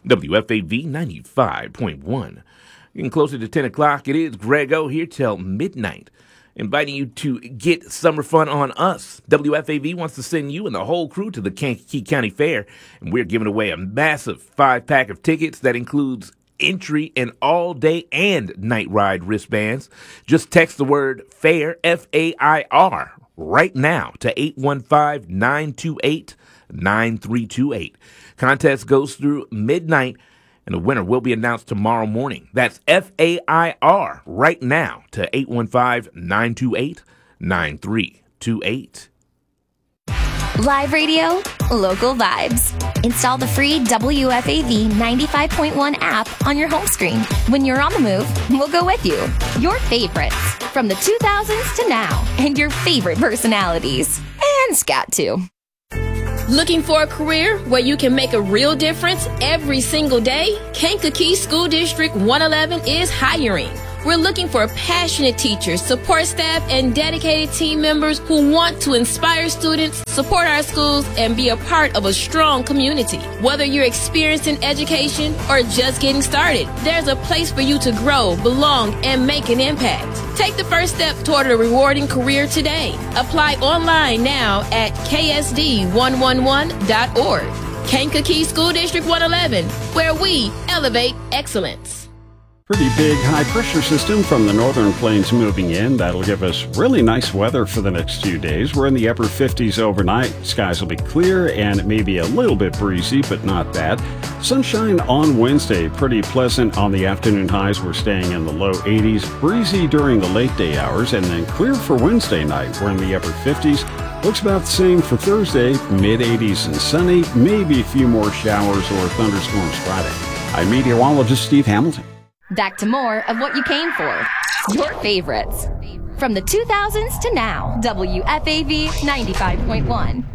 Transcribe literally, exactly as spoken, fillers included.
W F A V ninety-five point one. Getting closer to ten o'clock, it is Grego here till midnight, inviting you to get summer fun on us. W F A V wants to send you and the whole crew to the Kankakee County Fair, and we're giving away a massive five-pack of tickets that includes entry and all-day and night ride wristbands. Just text the word FAIR, F A I R, right now to eight one five, nine two eight, nine three two eight. Contest goes through midnight, and the winner will be announced tomorrow morning. That's F A I R right now to eight one five, nine two eight, nine three two eight. Live radio, local vibes. Install the free W F A V ninety-five point one app on your home screen. When you're on the move, we'll go with you. Your favorites from the two thousands to now, and your favorite personalities. And scat too. Looking for a career where you can make a real difference every single day? Kankakee School District one eleven is hiring. We're looking for passionate teachers, support staff, and dedicated team members who want to inspire students, support our schools, and be a part of a strong community. Whether you're experienced in education or just getting started, there's a place for you to grow, belong, and make an impact. Take the first step toward a rewarding career today. Apply online now at K S D one eleven dot org. Kankakee School District one eleven, where we elevate excellence. Pretty big high-pressure system from the northern plains moving in. That'll give us really nice weather for the next few days. We're in the upper fifties overnight. Skies will be clear and maybe a little bit breezy, but not bad. Sunshine on Wednesday. Pretty pleasant on the afternoon highs. We're staying in the low eighties. Breezy during the late day hours, and then clear for Wednesday night. We're in the upper fifties. Looks about the same for Thursday. mid eighties and sunny. Maybe a few more showers or thunderstorms Friday. I'm meteorologist Steve Hamilton. Back to more of what you came for. Your favorites. From the two thousands to now, W F A V ninety-five point one.